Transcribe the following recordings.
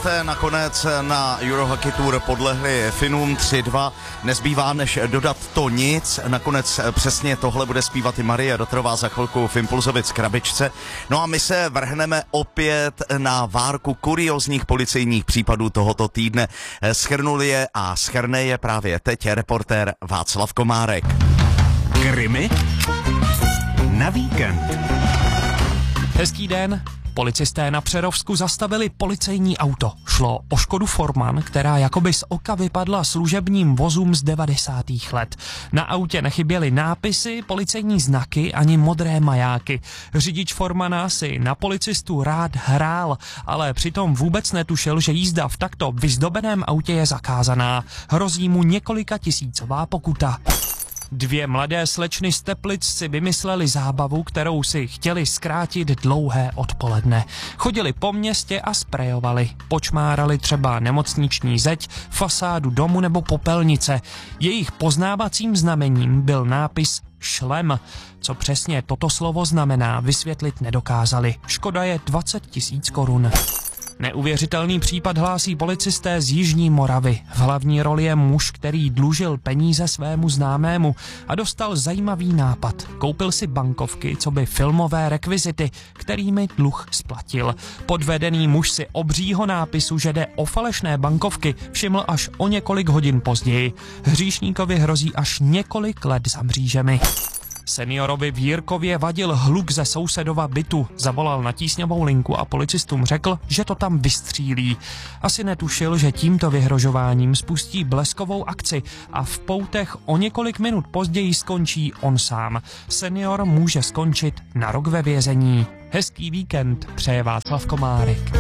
Hokejisté nakonec na Eurohockey Tour podlehli Finům 3-2. Nezbývá než dodat to nic. Nakonec přesně tohle bude zpívat i Marie Dotrová za chvilku v Impulzovic krabičce. No a my se vrhneme opět na várku kuriózních policejních případů tohoto týdne. Shrnul je a shrne je právě teď reportér Václav Komárek. Krimi na víkend. Hezký den. Policisté na Přerovsku zastavili policejní auto. Šlo o Škodu Forman, která jakoby z oka vypadla služebním vozům z 90. let. Na autě nechyběly nápisy, policejní znaky ani modré majáky. Řidič Formana si na policistu rád hrál, ale přitom vůbec netušil, že jízda v takto vyzdobeném autě je zakázaná. Hrozí mu několika tisícová pokuta. Dvě mladé slečny z Teplic si vymysleli zábavu, kterou si chtěli zkrátit dlouhé odpoledne. Chodili po městě a sprejovali. Počmárali třeba nemocniční zeď, fasádu domu nebo popelnice. Jejich poznávacím znamením byl nápis šlem. Co přesně toto slovo znamená, vysvětlit nedokázali. Škoda je 20 000 korun. Neuvěřitelný případ hlásí policisté z Jižní Moravy. V hlavní roli je muž, který dlužil peníze svému známému a dostal zajímavý nápad. Koupil si bankovky, coby filmové rekvizity, kterými dluh splatil. Podvedený muž si obřího nápisu, že jde o falešné bankovky, všiml až o několik hodin později. Hříšníkovi hrozí až několik let za mřížemi. Seniorovi v Jirkově vadil hluk ze sousedova bytu. Zavolal na tísňovou linku a policistům řekl, že to tam vystřílí. Asi netušil, že tímto vyhrožováním spustí bleskovou akci a v poutech o několik minut později skončí on sám. Senior může skončit na rok ve vězení. Hezký víkend přeje Václav Komárek.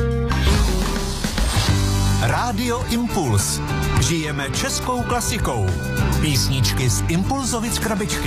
Rádio Impuls. Žijeme českou klasikou. Písničky z Impulzovic krabičky.